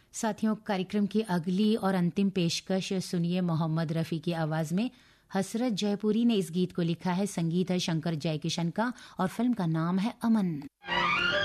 साथियों, कार्यक्रम की अगली और अंतिम पेशकश सुनिए मोहम्मद रफ़ी की आवाज़ में। हसरत जयपुरी ने इस गीत को लिखा है, संगीत है शंकर जयकिशन का और फिल्म का नाम है अमन।